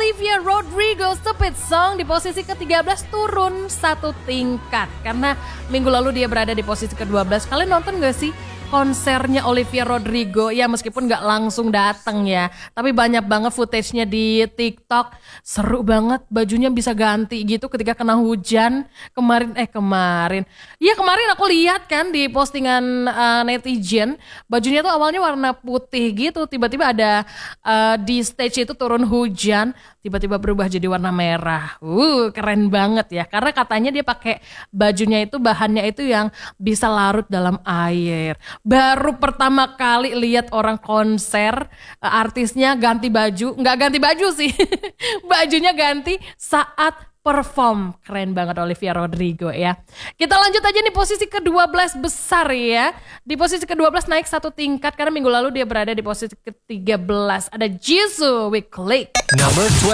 Olivia Rodrigo Stupid Song di posisi ke-13 turun satu tingkat. Karena minggu lalu dia berada di posisi ke-12. Kalian nonton gak sih konsernya Olivia Rodrigo? Ya meskipun gak langsung datang ya, tapi banyak banget footage-nya di TikTok. Seru banget, bajunya bisa ganti gitu ketika kena hujan. Kemarin aku lihat kan di postingan netizen, bajunya tuh awalnya warna putih gitu, tiba-tiba ada di stage itu turun hujan, tiba-tiba berubah jadi warna merah. Keren banget ya, karena katanya dia pakai bajunya itu, bahannya itu yang bisa larut dalam air. Baru pertama kali lihat orang konser, artisnya ganti baju, nggak ganti baju sih, bajunya ganti saat perform. Keren banget Olivia Rodrigo ya. Kita lanjut aja nih posisi ke-12 besar ya. Di posisi ke-12 naik satu tingkat karena minggu lalu dia berada di posisi ke-13. Ada Jisoo with Click. Number 12.